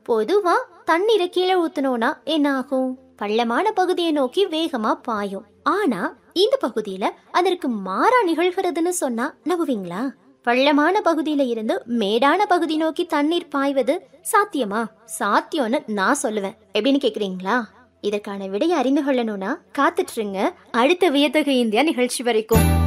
பொதுவா தண்ணீரை கீழே ஊத்துனோம்னா என்ன ஆகும்? பள்ளமான பகுதியை நோக்கி வேகமா பாயும். ஆனா இந்த பகுதியில அதற்கு மாறா நிகழ்கிறதுன்னு சொன்னா நம்புவீங்களா? பள்ளமான பகுதியில இருந்து மேடான பகுதி நோக்கி தண்ணீர் பாய்வது சாத்தியமா? சாத்தியம்னு நான் சொல்லுவேன். எப்படின்னு கேக்குறீங்களா? இதற்கான விடையை அறிந்து கொள்ளணும்னா காத்துட்டுருங்க அடுத்த வியத்தகு இந்தியா நிகழ்ச்சி வரைக்கும்.